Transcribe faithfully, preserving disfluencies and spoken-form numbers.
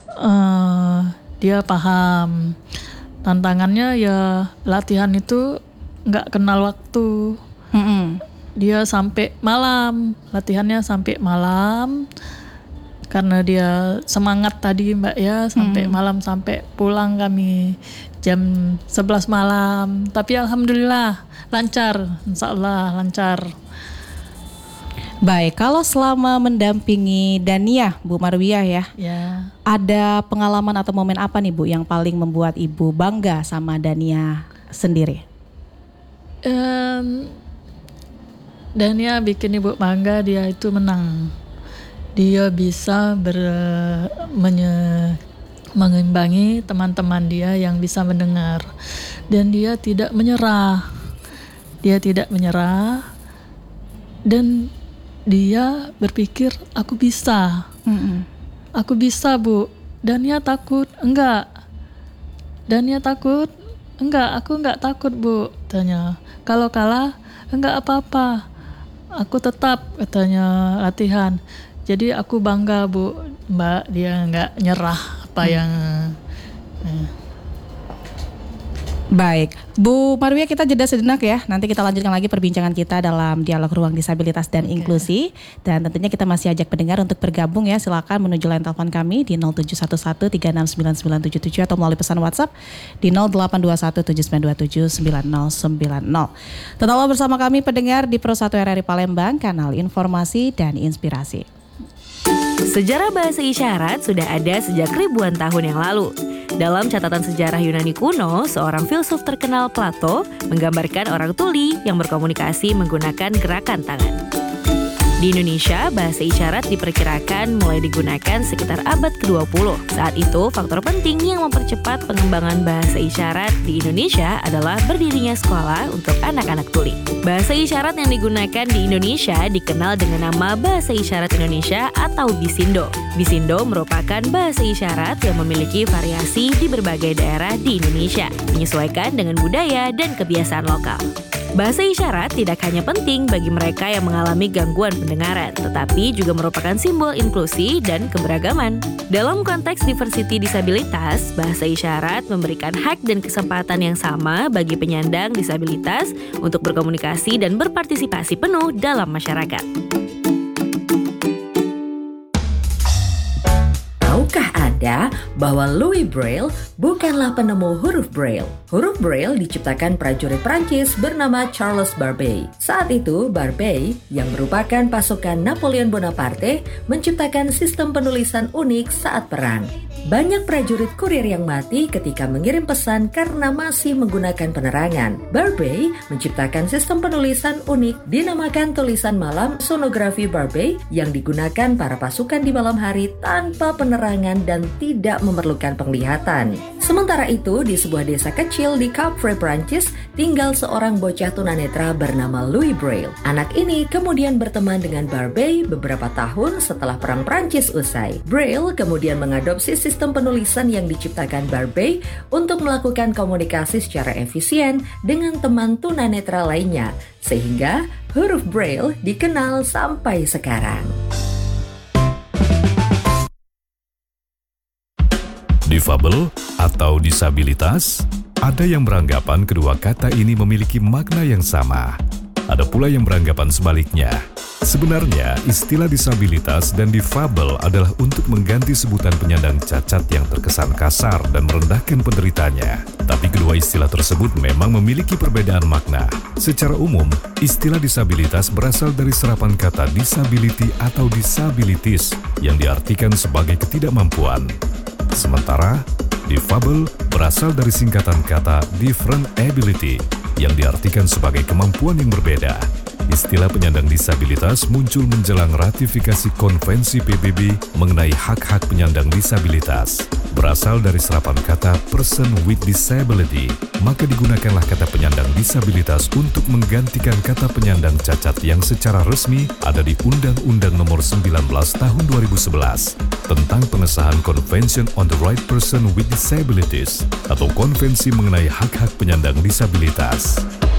uh, dia paham. Tantangannya ya latihan itu nggak kenal waktu. Mm-hmm. Dia sampai malam, latihannya sampai malam. Karena dia semangat tadi Mbak ya, sampai hmm. malam, sampai pulang kami jam sebelas malam. Tapi alhamdulillah lancar, insya Allah lancar. Baik, kalau selama mendampingi Dania, Bu Marwiah ya, ya, ada pengalaman atau momen apa nih Bu yang paling membuat Ibu bangga sama Dania sendiri? Um, Dania bikin Ibu bangga, dia itu menang. Dia bisa ber, menye, mengimbangi teman-teman dia yang bisa mendengar. Dan dia tidak menyerah. Dia tidak menyerah. Dan dia berpikir, aku bisa. Mm-hmm. Aku bisa Bu. Dania takut? Enggak. Dania takut? Enggak, aku enggak takut Bu. Tanya, kalau kalah? Enggak apa-apa. Aku tetap, katanya, latihan. Jadi aku bangga Bu, Mbak, dia nggak nyerah apa hmm. yang. Eh. Baik, Bu Marwiah, kita jeda sejenak ya. Nanti kita lanjutkan lagi perbincangan kita dalam dialog ruang disabilitas dan okay. inklusi. Dan tentunya kita masih ajak pendengar untuk bergabung ya. Silakan menuju line telepon kami di nol tujuh satu satu tiga enam sembilan sembilan tujuh tujuh atau melalui pesan WhatsApp di nol delapan dua satu tujuh sembilan dua tujuh sembilan nol sembilan nol. Tetaplah bersama kami pendengar di Pro satu R R I Palembang, kanal informasi dan inspirasi. Sejarah bahasa isyarat sudah ada sejak ribuan tahun yang lalu. Dalam catatan sejarah Yunani kuno, seorang filsuf terkenal Plato menggambarkan orang tuli yang berkomunikasi menggunakan gerakan tangan. Di Indonesia, bahasa isyarat diperkirakan mulai digunakan sekitar abad kedua puluh. Saat itu, faktor penting yang mempercepat pengembangan bahasa isyarat di Indonesia adalah berdirinya sekolah untuk anak-anak tuli. Bahasa isyarat yang digunakan di Indonesia dikenal dengan nama Bahasa Isyarat Indonesia atau Bisindo. Bisindo merupakan bahasa isyarat yang memiliki variasi di berbagai daerah di Indonesia, menyesuaikan dengan budaya dan kebiasaan lokal. Bahasa isyarat tidak hanya penting bagi mereka yang mengalami gangguan pendengaran, tetapi juga merupakan simbol inklusi dan keberagaman. Dalam konteks diversity disabilitas, bahasa isyarat memberikan hak dan kesempatan yang sama bagi penyandang disabilitas untuk berkomunikasi dan berpartisipasi penuh dalam masyarakat. Tahukah Anda bahwa Louis Braille bukanlah penemu huruf Braille? Huruf Braille diciptakan prajurit Prancis bernama Charles Barbey. Saat itu, Barbey, yang merupakan pasukan Napoleon Bonaparte, menciptakan sistem penulisan unik saat perang. Banyak prajurit kurir yang mati ketika mengirim pesan karena masih menggunakan penerangan. Barbey menciptakan sistem penulisan unik dinamakan tulisan malam sonografi Barbey yang digunakan para pasukan di malam hari tanpa penerangan dan tidak memerlukan penglihatan. Sementara itu, di sebuah desa kecil di Capre, Prancis, tinggal seorang bocah tunanetra bernama Louis Braille. Anak ini kemudian berteman dengan Barbey beberapa tahun setelah Perang Prancis usai. Braille kemudian mengadopsi sistem penulisan yang diciptakan Barbey untuk melakukan komunikasi secara efisien dengan teman tunanetra lainnya, sehingga huruf Braille dikenal sampai sekarang. Difabel atau disabilitas? Ada yang beranggapan kedua kata ini memiliki makna yang sama. Ada pula yang beranggapan sebaliknya. Sebenarnya, istilah disabilitas dan difabel adalah untuk mengganti sebutan penyandang cacat yang terkesan kasar dan merendahkan penderitanya. Tapi kedua istilah tersebut memang memiliki perbedaan makna. Secara umum, istilah disabilitas berasal dari serapan kata disability atau disabilities yang diartikan sebagai ketidakmampuan. Sementara, difabel berasal dari singkatan kata different ability yang diartikan sebagai kemampuan yang berbeda. Istilah penyandang disabilitas muncul menjelang ratifikasi Konvensi P B B mengenai hak-hak penyandang disabilitas. Berasal dari serapan kata person with disability, maka digunakanlah kata penyandang disabilitas untuk menggantikan kata penyandang cacat yang secara resmi ada di Undang-Undang Nomor sembilan belas Tahun dua ribu sebelas tentang pengesahan Convention on the Right Person with Disabilities atau Konvensi mengenai hak-hak penyandang disabilitas.